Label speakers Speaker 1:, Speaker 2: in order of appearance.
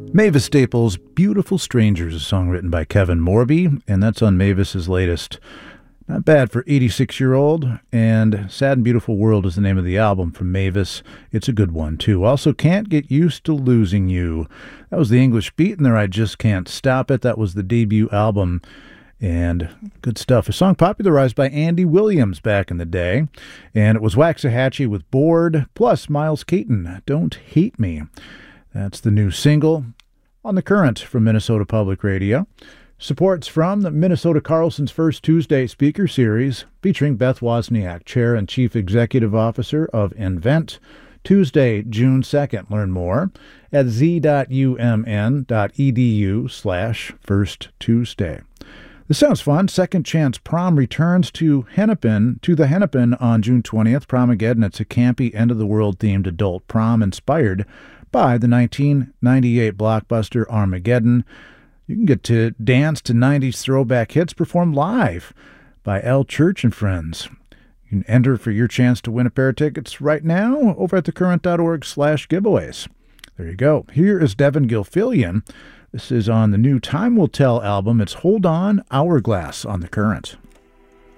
Speaker 1: Mavis Staples' Beautiful Strangers, a song written by Kevin Morby, and that's on Mavis's latest. Not bad for 86-year-old, and Sad and Beautiful World is the name of the album from Mavis. It's a good one, too. Also, Can't Get Used to Losing You. That was the English beat in there, I Just Can't Stop It. That was the debut album, and good stuff. A song popularized by Andy Williams back in the day, and it was Waxahachie with Bored, plus Miles Caton, Don't Hate Me. That's the new single on The Current from Minnesota Public Radio. Support's from the Minnesota Carlson's First Tuesday Speaker Series, featuring Beth Wozniak, Chair and Chief Executive Officer of Invent. Tuesday, June 2nd. Learn more at z.umn.edu/First Tuesday. This sounds fun. Second Chance Prom returns to the Hennepin on June 20th. Promageddon, it's a campy, end-of-the-world themed adult prom inspired by the 1998 blockbuster Armageddon. You can get to dance to 90s throwback hits performed live by Al Church and Friends. You can enter for your chance to win a pair of tickets right now over at thecurrent.org/giveaways. There you go. Here is Devin Gilfillian. This is on the new Time Will Tell album. It's Hold On, Hourglass on The Current.